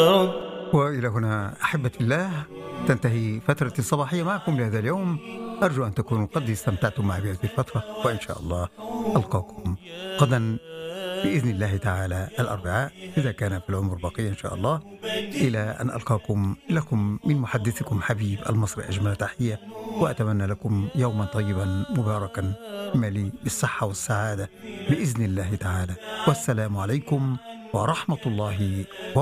وإلى هنا أحبة الله تنتهي فترة الصباحية معكم لهذا اليوم. أرجو أن تكونوا قد استمتعتم معي بهذه الفترة، وإن شاء الله ألقاكم غدا بإذن الله تعالى الأربعاء إذا كان في العمر بقية إن شاء الله. إلى أن ألقاكم لكم من محدثكم حبيب المصري أجمل تحية، وأتمنى لكم يوما طيبا مباركا مليء بالصحة والسعادة بإذن الله تعالى. والسلام عليكم ورحمة الله وبركاته.